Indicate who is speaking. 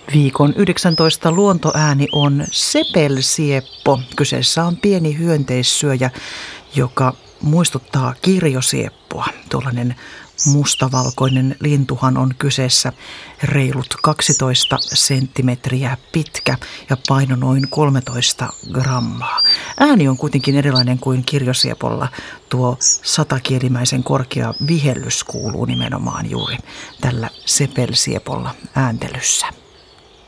Speaker 1: Viikon 19 luontoääni on sepelsieppo. Kyseessä on pieni hyönteissyöjä, joka muistuttaa kirjosieppoa. Tuollainen mustavalkoinen lintuhan on kyseessä, reilut 12 senttimetriä pitkä ja paino noin 13 grammaa. Ääni on kuitenkin erilainen kuin kirjosiepolla. Tuo satakielimäisen korkea vihellys kuuluu nimenomaan juuri tällä sepelsiepolla ääntelyssä.